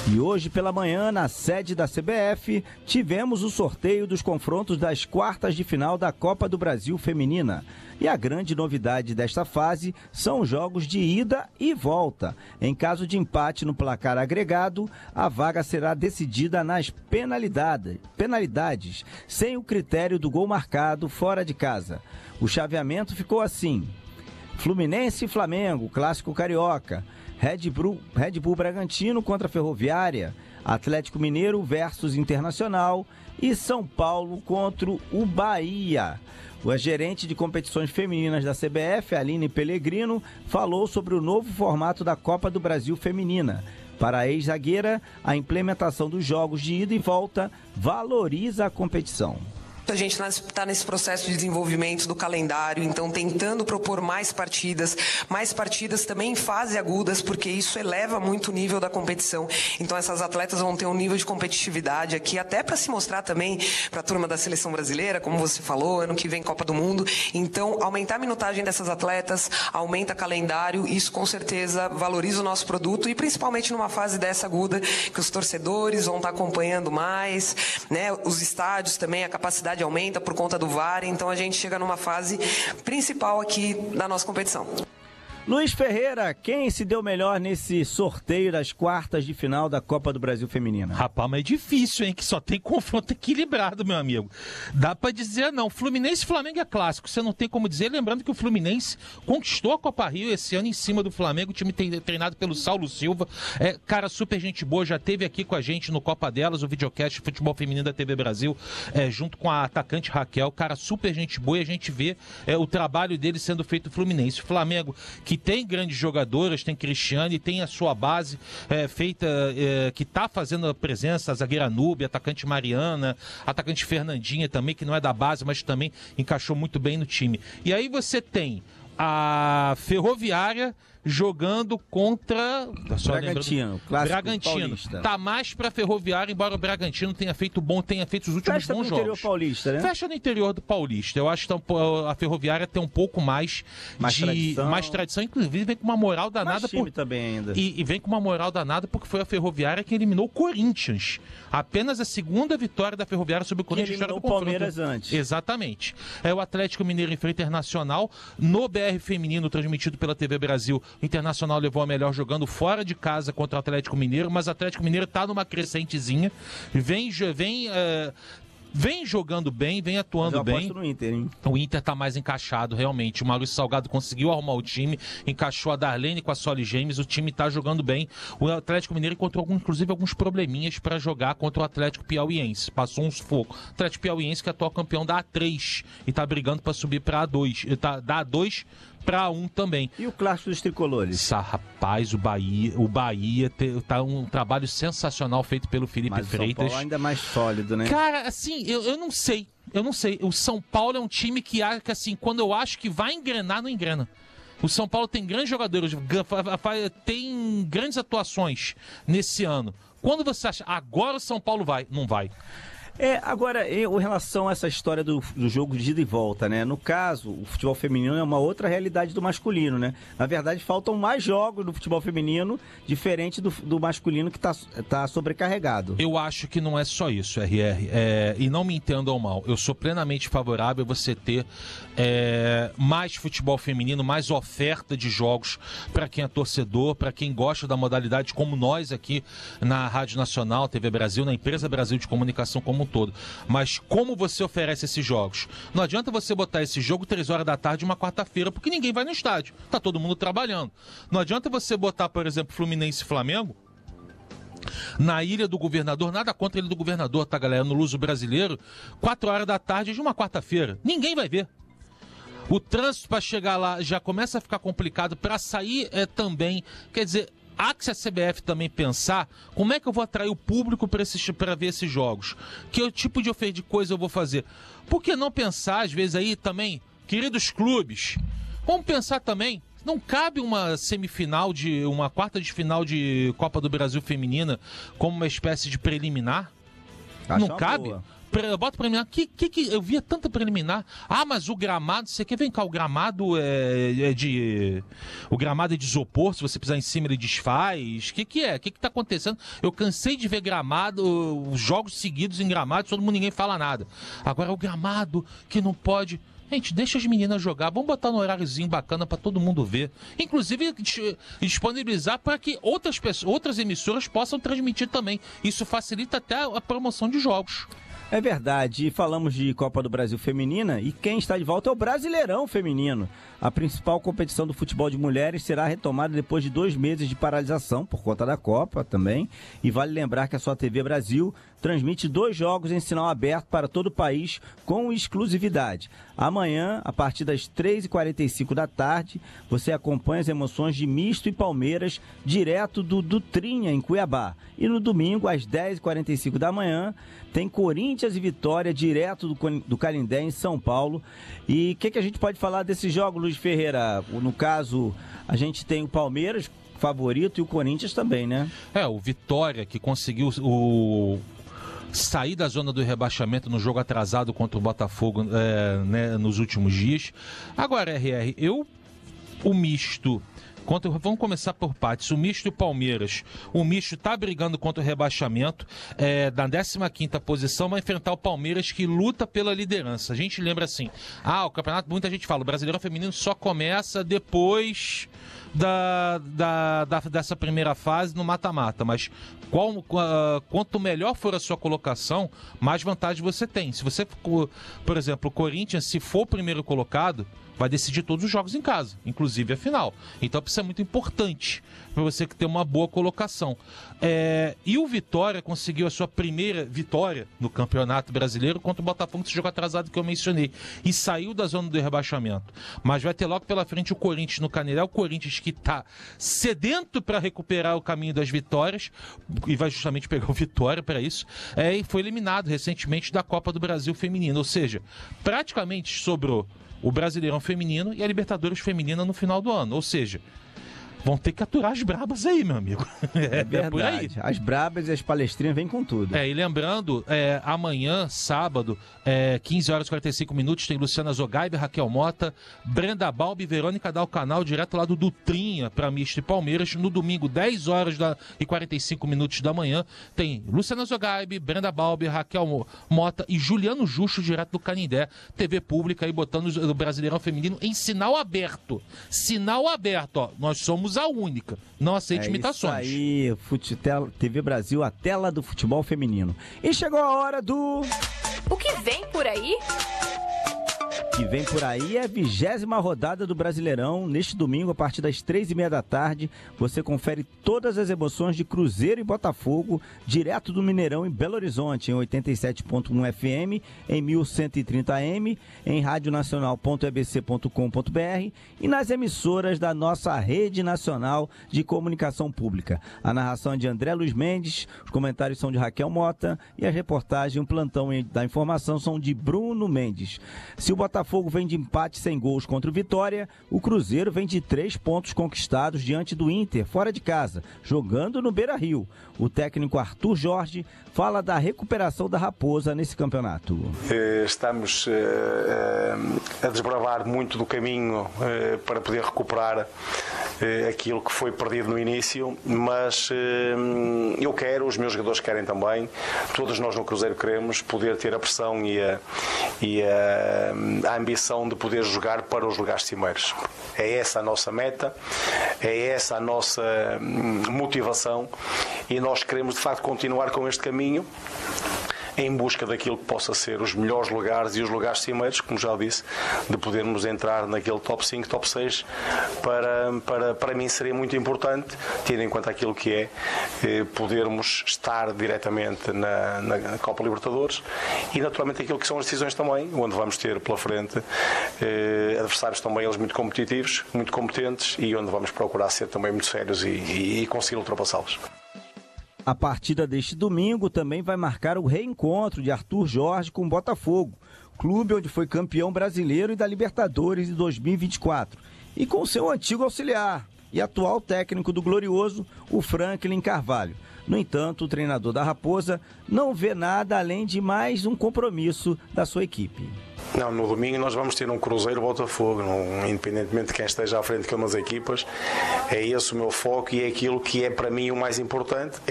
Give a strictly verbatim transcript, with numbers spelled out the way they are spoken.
E hoje pela manhã, na sede da C B F, tivemos o sorteio dos confrontos das quartas de final da Copa do Brasil Feminina. E a grande novidade desta fase são os jogos de ida e volta. Em caso de empate no placar agregado, a vaga será decidida nas penalidades, penalidades, sem o critério do gol marcado fora de casa. O chaveamento ficou assim: Fluminense e Flamengo, clássico carioca. Red Bull, Red Bull Bragantino contra Ferroviária, Atlético Mineiro versus Internacional e São Paulo contra o Bahia. O gerente de competições femininas da C B F, Aline Pellegrino, falou sobre o novo formato da Copa do Brasil Feminina. Para a ex-zagueira, a implementação dos jogos de ida e volta valoriza a competição. A gente está nesse processo de desenvolvimento do calendário, então tentando propor mais partidas, mais partidas também em fase agudas, porque isso eleva muito o nível da competição. Então essas atletas vão ter um nível de competitividade aqui, até para se mostrar também para a turma da seleção brasileira, como você falou, ano que vem Copa do Mundo. Então aumentar a minutagem dessas atletas, aumenta calendário, isso com certeza valoriza o nosso produto e principalmente numa fase dessa aguda, que os torcedores vão estar acompanhando mais, né? Os estádios também, a capacidade aumenta por conta do V A R, então a gente chega numa fase principal aqui da nossa competição. Luiz Ferreira, quem se deu melhor nesse sorteio das quartas de final da Copa do Brasil Feminina? Rapaz, mas é difícil, hein? Que só tem confronto equilibrado, meu amigo. Dá pra dizer não. Fluminense e Flamengo é clássico, você não tem como dizer. Lembrando que o Fluminense conquistou a Copa Rio esse ano em cima do Flamengo, o time treinado pelo Saulo Silva. É, cara, super gente boa, já esteve aqui com a gente no Copa Delas, o videocast de futebol feminino da T V Brasil, é, junto com a atacante Raquel. Cara, super gente boa, e a gente vê é, o trabalho dele sendo feito no Fluminense. O Flamengo, que tem grandes jogadoras, tem Cristiane, tem a sua base é, feita, é, que está fazendo a presença, a zagueira Núbia, atacante Mariana, atacante Fernandinha também, que não é da base, mas também encaixou muito bem no time. E aí você tem a Ferroviária jogando contra Bragantino, clássico Bragantino. Paulista. Tá mais pra Ferroviária, embora o Bragantino tenha feito bom, tenha feito os últimos Fecha bons no jogos. interior paulista, né? Fecha no interior do Paulista. Eu acho que a Ferroviária tem um pouco mais, mais de tradição. mais tradição, inclusive vem com uma moral danada. Mais time por... também ainda. E, e vem com uma moral danada porque foi a Ferroviária que eliminou o Corinthians. Apenas a segunda vitória da Ferroviária sobre o Corinthians. Que eliminou o Palmeiras antes. Exatamente. É o Atlético Mineiro enfrenta o Internacional no B R feminino, transmitido pela T V Brasil. O Internacional levou a melhor jogando fora de casa contra o Atlético Mineiro, mas o Atlético Mineiro está numa crescentezinha, vem, vem, uh, vem jogando bem, vem atuando eu bem. No Inter, hein? O Inter está mais encaixado, realmente. O Maurício Salgado conseguiu arrumar o time, encaixou a Darlene com a Soli James, o time está jogando bem. O Atlético Mineiro encontrou, algum, inclusive, alguns probleminhas para jogar contra o Atlético Piauiense. Passou uns focos. O Atlético Piauiense, que é atual campeão da A três e está brigando para subir para A dois. Tá, da A dois para um também. E o clássico dos tricolores? Essa, rapaz, o Bahia, o Bahia te, tá um trabalho sensacional feito pelo Felipe Mas Freitas. O São Paulo ainda mais sólido, né? Cara, assim, eu, eu não sei. Eu não sei. O São Paulo é um time que, que, assim, quando eu acho que vai engrenar, não engrena. O São Paulo tem grandes jogadores, tem grandes atuações nesse ano. Quando você acha, agora o São Paulo vai, não vai. É, agora, em relação a essa história do, do jogo de ida e volta, né? No caso, o futebol feminino é uma outra realidade do masculino, né? Na verdade, faltam mais jogos do futebol feminino, diferente do, do masculino que está tá sobrecarregado. Eu acho que não é só isso, R R. É, e não me entendam mal. Eu sou plenamente favorável a você ter é, mais futebol feminino, mais oferta de jogos para quem é torcedor, para quem gosta da modalidade, como nós aqui na Rádio Nacional, T V Brasil, na Empresa Brasil de Comunicação como todo. Mas como você oferece esses jogos? Não adianta você botar esse jogo três horas da tarde uma quarta-feira, porque ninguém vai no estádio. Tá todo mundo trabalhando. Não adianta você botar, por exemplo, Fluminense e Flamengo na Ilha do Governador, nada contra a Ilha do Governador, tá, galera? No Luso Brasileiro, quatro horas da tarde de uma quarta-feira. Ninguém vai ver. O trânsito para chegar lá já começa a ficar complicado, para sair é também, quer dizer, há que a C B F também pensar como é que eu vou atrair o público para ver esses jogos. Que tipo de oferta de coisa eu vou fazer? Por que não pensar, às vezes, aí também, queridos clubes, vamos pensar também, não cabe uma semifinal, de uma quarta de final de Copa do Brasil Feminina como uma espécie de preliminar? Acho não cabe? boa. Bota preliminar. Que, que, que, eu via tanta preliminar. Ah, mas o gramado, você quer? Vem cá, o gramado é, é de. O gramado é de isopor, se você pisar em cima ele desfaz. O que, que é? O que, que tá acontecendo? Eu cansei de ver gramado, os jogos seguidos em gramado, todo mundo ninguém fala nada. Agora o gramado que não pode. Gente, deixa as meninas jogar, vamos botar no horáriozinho bacana para todo mundo ver. Inclusive, disponibilizar para que outras pessoas, outras emissoras possam transmitir também. Isso facilita até a promoção de jogos. É verdade, e falamos de Copa do Brasil Feminina, e quem está de volta é o Brasileirão Feminino. A principal competição do futebol de mulheres será retomada depois de dois meses de paralisação, por conta da Copa também. E vale lembrar que a sua T V Brasil transmite dois jogos em sinal aberto para todo o país com exclusividade. Amanhã, a partir das três e quarenta e cinco da tarde, você acompanha as emoções de Misto e Palmeiras, direto do Dutrinha, em Cuiabá. E no domingo, às dez e quarenta e cinco da manhã, tem Corinthians e Vitória, direto do, do Canindé, em São Paulo. E o que, que a gente pode falar desse jogo, Luiz Ferreira? No caso, a gente tem o Palmeiras favorito e o Corinthians também, né? É, o Vitória, que conseguiu o... sair da zona do rebaixamento no jogo atrasado contra o Botafogo é, né, nos últimos dias. Agora, R R, eu, o misto, contra, vamos começar por partes, o misto e o Palmeiras. O misto está brigando contra o rebaixamento, é, na décima quinta posição, vai enfrentar o Palmeiras, que luta pela liderança. A gente lembra assim, ah, o campeonato, muita gente fala, o Brasileirão Feminino só começa depois Da, da, da, dessa primeira fase no mata-mata, mas qual, uh, quanto melhor for a sua colocação, mais vantagem você tem. Se você, por exemplo, o Corinthians, se for o primeiro colocado, vai decidir todos os jogos em casa, inclusive a final. Então isso é muito importante para você ter uma boa colocação. É, e o Vitória conseguiu a sua primeira vitória no Campeonato Brasileiro contra o Botafogo, esse jogo atrasado que eu mencionei, e saiu da zona do rebaixamento. Mas vai ter logo pela frente o Corinthians no Canindé, o Corinthians que está sedento para recuperar o caminho das vitórias, e vai justamente pegar o Vitória para isso, é, e foi eliminado recentemente da Copa do Brasil Feminino. Ou seja, praticamente sobrou o Brasileirão Feminino e a Libertadores Feminina no final do ano. Ou seja, vão ter que aturar as brabas aí, meu amigo. É, é verdade. Por aí. As brabas e as palestrinhas vêm com tudo. É, e lembrando, é, amanhã, sábado, é, quinze horas e quarenta e cinco minutos, tem Luciana Zogaibe, Raquel Mota, Brenda Balbi e Verônica Dal Canal, direto lá do Dutrinha para Misto e Palmeiras. No domingo, dez horas e quarenta e cinco minutos da manhã, tem Luciana Zogaibe, Brenda Balbi, Raquel Mota e Juliano Justo, direto do Canindé. T V pública aí, botando o Brasileirão Feminino em sinal aberto. Sinal aberto, ó. Nós somos a única. Não aceite é imitações. Isso aí, Fute... T V Brasil, a tela do futebol feminino. E chegou a hora do... O que vem por aí? O que vem por aí é a vigésima rodada do Brasileirão. Neste domingo, a partir das três e meia da tarde, você confere todas as emoções de Cruzeiro e Botafogo, direto do Mineirão em Belo Horizonte, em oitenta e sete ponto um F M, em mil cento e trinta A M, em radionacional ponto e b c ponto com ponto b r e nas emissoras da nossa Rede Nacional de Comunicação Pública. A narração é de André Luiz Mendes, os comentários são de Raquel Mota e as reportagens, o plantão da informação são de Bruno Mendes. Se o Botafogo Botafogo vem de empate sem gols contra o Vitória, o Cruzeiro vem de três pontos conquistados diante do Inter, fora de casa, jogando no Beira-Rio. O técnico Arthur Jorge fala da recuperação da Raposa nesse campeonato. Estamos a desbravar muito do caminho para poder recuperar aquilo que foi perdido no início, mas eu quero, os meus jogadores querem também, todos nós no Cruzeiro queremos poder ter a pressão e a, e a, a ambição de poder jogar para os lugares cimeiros. É essa a nossa meta, é essa a nossa motivação e nós queremos de facto continuar com este caminho em busca daquilo que possa ser os melhores lugares e os lugares cimeiros, como já disse, de podermos entrar naquele top cinco, top seis, para, para, para mim seria muito importante, tendo em conta aquilo que é eh, podermos estar diretamente na, na Copa Libertadores e naturalmente aquilo que são as decisões também, onde vamos ter pela frente eh, adversários também eles muito competitivos, muito competentes e onde vamos procurar ser também muito sérios e, e, e conseguir ultrapassá-los. A partida deste domingo também vai marcar o reencontro de Arthur Jorge com o Botafogo, clube onde foi campeão brasileiro e da Libertadores de dois mil e vinte e quatro, e com seu antigo auxiliar, e atual técnico do Glorioso, o Franklin Carvalho. No entanto, o treinador da Raposa não vê nada além de mais um compromisso da sua equipe. Não, no domingo nós vamos ter um Cruzeiro Botafogo, não, independentemente de quem esteja à frente de algumas equipas, é esse o meu foco e é aquilo que é para mim o mais importante,